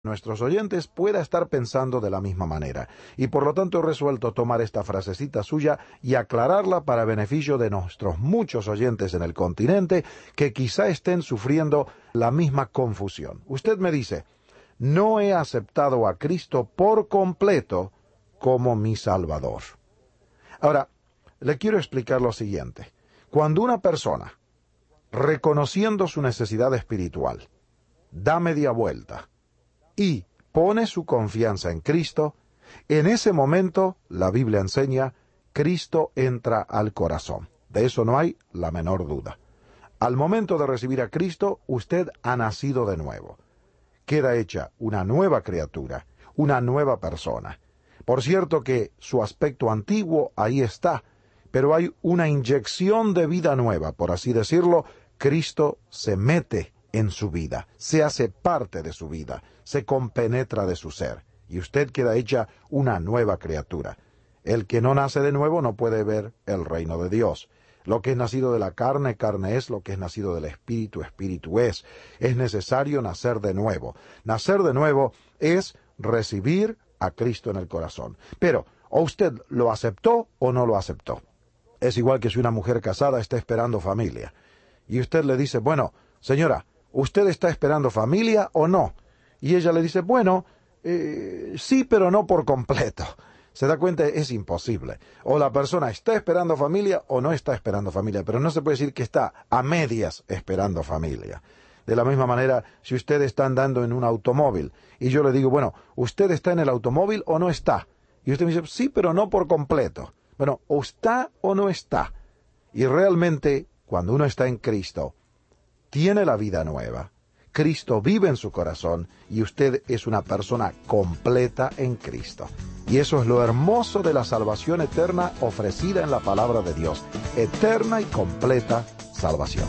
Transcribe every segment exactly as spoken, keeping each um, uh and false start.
nuestros oyentes pueda estar pensando de la misma manera. Y por lo tanto he resuelto tomar esta frasecita suya y aclararla para beneficio de nuestros muchos oyentes en el continente que quizá estén sufriendo la misma confusión. Usted me dice, no he aceptado a Cristo por completo como mi Salvador. Ahora, le quiero explicar lo siguiente. Cuando una persona, reconociendo su necesidad espiritual, da media vuelta y pone su confianza en Cristo, en ese momento, la Biblia enseña, Cristo entra al corazón. De eso no hay la menor duda. Al momento de recibir a Cristo, usted ha nacido de nuevo. Queda hecha una nueva criatura, una nueva persona. Por cierto que su aspecto antiguo ahí está, pero hay una inyección de vida nueva, por así decirlo. Cristo se mete en su vida, se hace parte de su vida, se compenetra de su ser, y usted queda hecha una nueva criatura. El que no nace de nuevo no puede ver el reino de Dios. Lo que es nacido de la carne, carne es; lo que es nacido del espíritu, espíritu es. Es necesario nacer de nuevo. Nacer de nuevo es recibir a Cristo en el corazón. Pero, o usted lo aceptó o no lo aceptó. Es igual que si una mujer casada está esperando familia, y usted le dice, bueno, señora, ¿usted está esperando familia o no? Y ella le dice, bueno, eh, sí, pero no por completo. ¿Se da cuenta? Es imposible. O la persona está esperando familia o no está esperando familia, pero no se puede decir que está a medias esperando familia. De la misma manera, si usted está andando en un automóvil y yo le digo, bueno, ¿usted está en el automóvil o no está? Y usted me dice, sí, pero no por completo. Bueno, o está o no está. Y realmente, cuando uno está en Cristo, tiene la vida nueva. Cristo vive en su corazón y usted es una persona completa en Cristo. Y eso es lo hermoso de la salvación eterna ofrecida en la palabra de Dios. Eterna y completa salvación.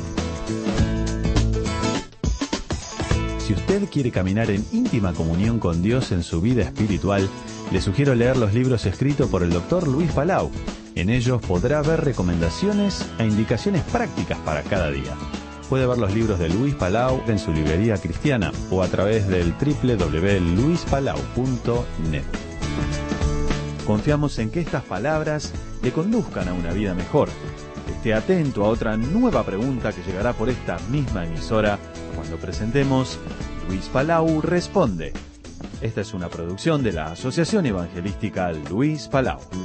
Si usted quiere caminar en íntima comunión con Dios en su vida espiritual, le sugiero leer los libros escritos por el doctor Luis Palau. En ellos podrá ver recomendaciones e indicaciones prácticas para cada día. Puede ver los libros de Luis Palau en su librería cristiana o a través del doble u doble u doble u punto luis palau punto net. Confiamos en que estas palabras le conduzcan a una vida mejor. Esté atento a otra nueva pregunta que llegará por esta misma emisora cuando presentemos Luis Palau Responde. Esta es una producción de la Asociación Evangelística Luis Palau.